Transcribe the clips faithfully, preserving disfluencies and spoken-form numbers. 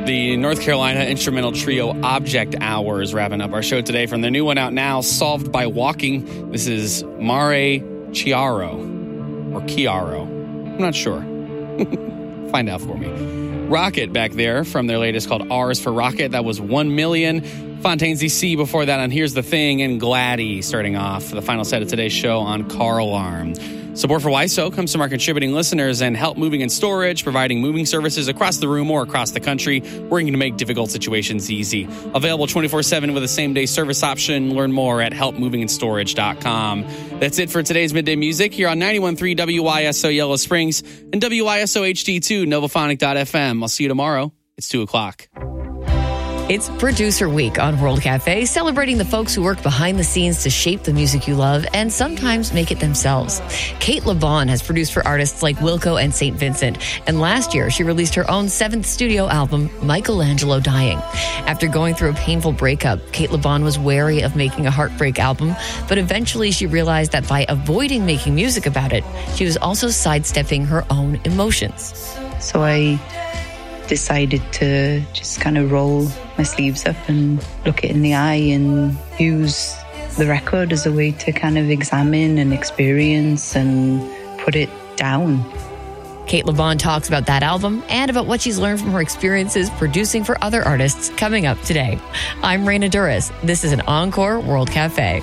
The North Carolina instrumental trio Object Hour is wrapping up our show today from their new one out now, Solved by Walking. This is Mare Chiaro, or Chiaro. I'm not sure. Find out for me. Rocket back there from their latest called R's for Rocket. That was one million. Fontaine's D C before that on Here's the Thing, and Gladdy starting off for the final set of today's show on Car Alarm. Support for W I S O comes from our contributing listeners and Help Moving and Storage, providing moving services across the room or across the country, working to make difficult situations easy. Available twenty-four seven with a same-day service option. Learn more at help moving and storage dot com. That's it for today's Midday Music here on ninety-one point three W I S O Yellow Springs and W I S O H D two, novophonic dot f m. I'll see you tomorrow. It's two o'clock. It's Producer Week on World Cafe, celebrating the folks who work behind the scenes to shape the music you love and sometimes make it themselves. Kate LeBon has produced for artists like Wilco and Saint Vincent, and last year she released her own seventh studio album, Michelangelo Dying. After going through a painful breakup, Kate LeBon was wary of making a heartbreak album, but eventually she realized that by avoiding making music about it, she was also sidestepping her own emotions. So I decided to just kind of roll my sleeves up and look it in the eye and use the record as a way to kind of examine and experience and put it down. Kate LeBon talks about that album and about what she's learned from her experiences producing for other artists coming up today. I'm Raina Duras. This is an Encore World Cafe.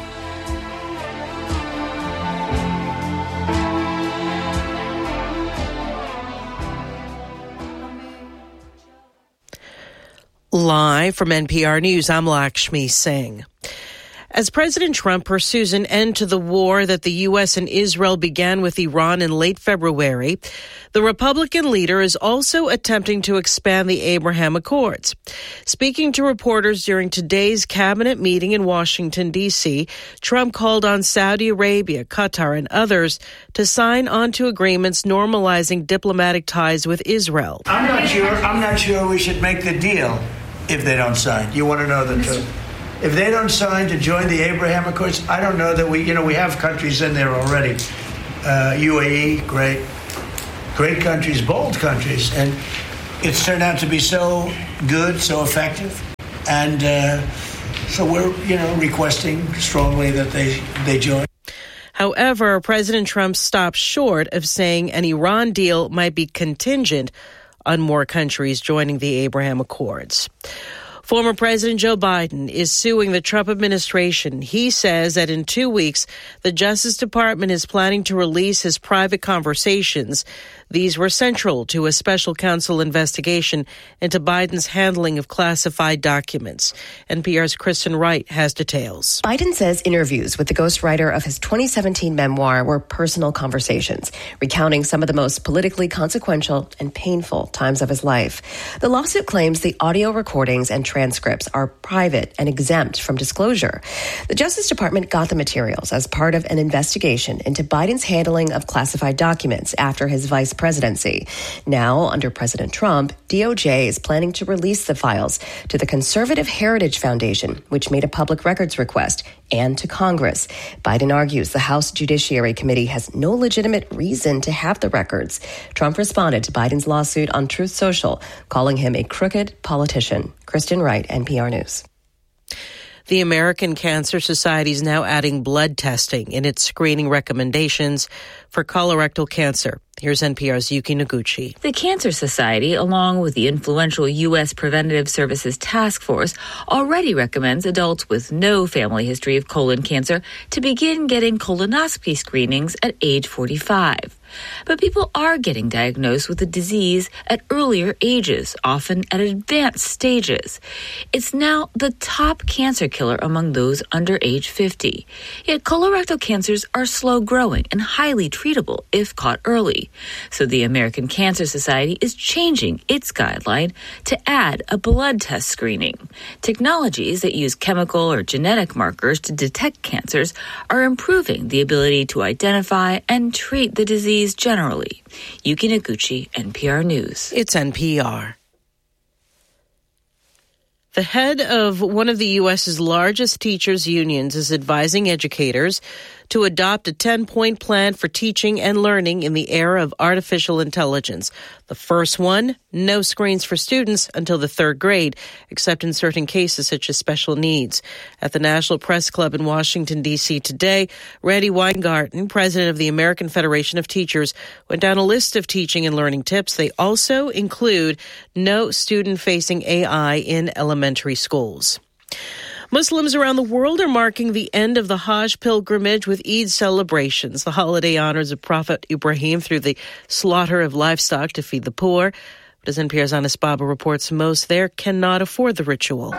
Live from N P R News, I'm Lakshmi Singh. As President Trump pursues an end to the war that the U S and Israel began with Iran in late February, the Republican leader is also attempting to expand the Abraham Accords. Speaking to reporters during today's cabinet meeting in Washington, D C, Trump called on Saudi Arabia, Qatar, and others to sign onto agreements normalizing diplomatic ties with Israel. I'm not sure. I'm not sure we should make the deal if they don't sign. You want to know the truth? If they don't sign to join the Abraham Accords, I don't know that we, you know, we have countries in there already. Uh, U A E, great, great countries, bold countries. And it's turned out to be so good, so effective. And uh, so we're, you know, requesting strongly that they, they join. However, President Trump stopped short of saying an Iran deal might be contingent on more countries joining the Abraham Accords. Former President Joe Biden is suing the Trump administration. He says that in two weeks, the Justice Department is planning to release his private conversations. These were central to a special counsel investigation into Biden's handling of classified documents. N P R's Kristen Wright has details. Biden says interviews with the ghostwriter of his twenty seventeen memoir were personal conversations, recounting some of the most politically consequential and painful times of his life. The lawsuit claims the audio recordings and transcripts are private and exempt from disclosure. The Justice Department got the materials as part of an investigation into Biden's handling of classified documents after his vice presidency. Now, under President Trump, D O J is planning to release the files to the Conservative Heritage Foundation, which made a public records request, and to Congress. Biden argues the House Judiciary Committee has no legitimate reason to have the records. Trump responded to Biden's lawsuit on Truth Social, calling him a crooked politician. Kristen Wright, N P R News. The American Cancer Society is now adding blood testing in its screening recommendations for colorectal cancer. Here's N P R's Yuki Noguchi. The Cancer Society, along with the influential U S Preventative Services Task Force, already recommends adults with no family history of colon cancer to begin getting colonoscopy screenings at age forty-five. But people are getting diagnosed with the disease at earlier ages, often at advanced stages. It's now the top cancer killer among those under age fifty. Yet colorectal cancers are slow growing and highly treatable if caught early. So the American Cancer Society is changing its guideline to add a blood test screening. Technologies that use chemical or genetic markers to detect cancers are improving the ability to identify and treat the disease generally. Yuki Noguchi, N P R News. It's N P R. The head of one of the U S's largest teachers' unions is advising educators to adopt a ten-point plan for teaching and learning in the era of artificial intelligence. The first one, no screens for students until the third grade, except in certain cases such as special needs. At the National Press Club in Washington, D C today, Randy Weingarten, president of the American Federation of Teachers, went down a list of teaching and learning tips. They also include no student-facing A I in elementary schools. Muslims around the world are marking the end of the Hajj pilgrimage with Eid celebrations. The holiday honors of Prophet Ibrahim through the slaughter of livestock to feed the poor. But as N P R's Anas Baba reports, most there cannot afford the ritual.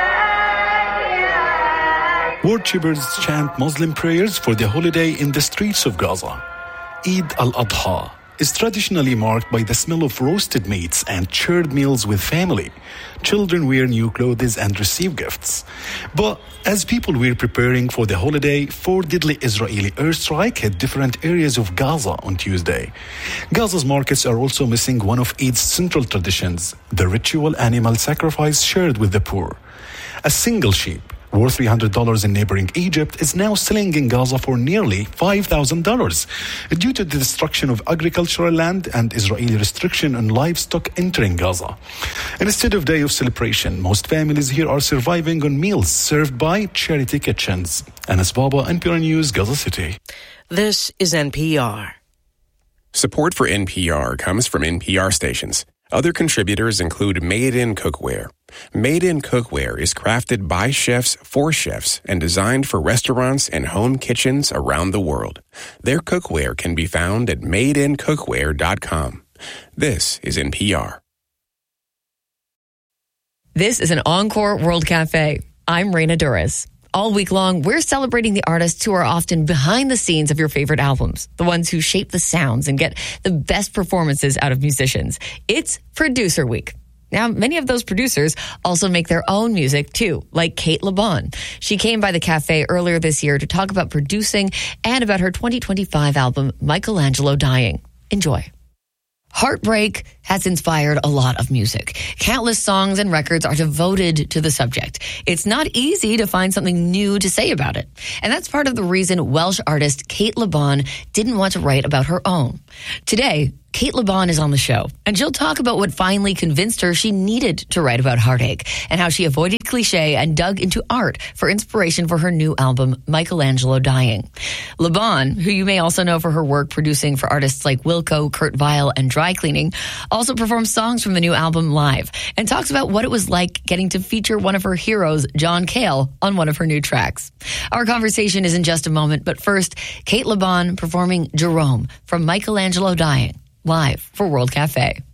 Worshippers chant Muslim prayers for the holiday in the streets of Gaza. Eid al-Adha is traditionally marked by the smell of roasted meats and shared meals with family. Children wear new clothes and receive gifts. But as people were preparing for the holiday, four deadly Israeli airstrikes hit different areas of Gaza on Tuesday. Gaza's markets are also missing one of Eid's central traditions, the ritual animal sacrifice shared with the poor. A single sheep, worth three hundred dollars in neighboring Egypt, is now selling in Gaza for nearly five thousand dollars due to the destruction of agricultural land and Israeli restriction on livestock entering Gaza. Instead of day of celebration, most families here are surviving on meals served by charity kitchens. Anas Baba, N P R News, Gaza City. This is N P R. Support for N P R comes from N P R stations. Other contributors include Made in Cookware. Made in Cookware is crafted by chefs for chefs and designed for restaurants and home kitchens around the world. Their cookware can be found at made in cookware dot com. This is N P R. This is an Encore World Cafe. I'm Raina Duras. All week long, we're celebrating the artists who are often behind the scenes of your favorite albums, the ones who shape the sounds and get the best performances out of musicians. It's Producer Week. Now, many of those producers also make their own music, too, like Cate LeBon. She came by the cafe earlier this year to talk about producing and about her twenty twenty-five album, Michelangelo Dying. Enjoy. Heartbreak has inspired a lot of music. Countless songs and records are devoted to the subject. It's not easy to find something new to say about it. And that's part of the reason Welsh artist Cate LeBon didn't want to write about her own. Today, Cate LeBon is on the show, and she'll talk about what finally convinced her she needed to write about heartache and how she avoided cliche and dug into art for inspiration for her new album, Michelangelo Dying. LeBon, who you may also know for her work producing for artists like Wilco, Kurt Vile, and Dry Cleaning, also performs songs from the new album live and talks about what it was like getting to feature one of her heroes, John Cale, on one of her new tracks. Our conversation is in just a moment, but first, Cate LeBon performing Jerome from Michelangelo Dying, live for World Cafe.